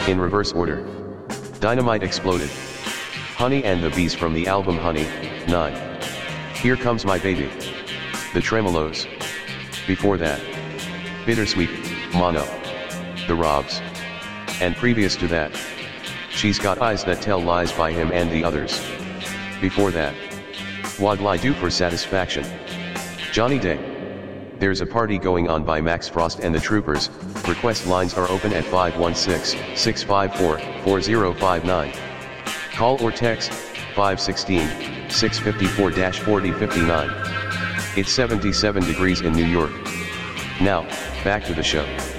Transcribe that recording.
In reverse order. Dynamite exploded. Honey and the Bees from the album Honey, 9. Here Comes My Baby. The Tremolos. Before that. Bittersweet, Mono. The Robs. And previous to that. She's Got Eyes That Tell Lies by him and the others. Before that. What'll I Do for Satisfaction? Johnny Day. There's a Party Going On by Max Frost and the Troopers. Request lines are open at 516-654-4059. Call or text 516-654-4059. It's 77 degrees in New York. Now, back to the show.